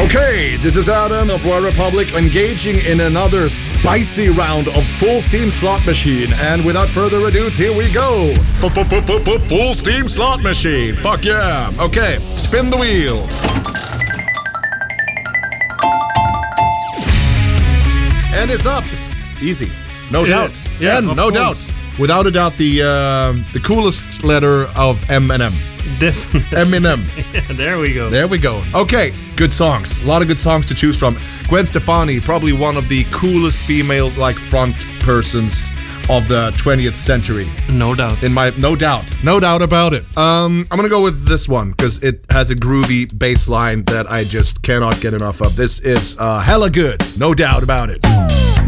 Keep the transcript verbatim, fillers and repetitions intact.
Okay, this is Adam of Royal Republic engaging in another spicy round of Full Steam Slot Machine. And without further ado, here we go. Full Steam Slot Machine. Fuck yeah. Okay, spin the wheel. And it's up. Easy. No It doubt. is. Yeah, and of no course. doubt. Without a doubt, the uh, the coolest letter of M and M. Definitely. Eminem. Yeah, there we go. There we go. Okay, good songs. A lot of good songs to choose from. Gwen Stefani, probably one of the coolest female like front persons of the twentieth century. No doubt. In my no doubt, no doubt about it. Um, I'm gonna go with this one because it has a groovy bass line that I just cannot get enough of. This is uh, hella good, no doubt about it.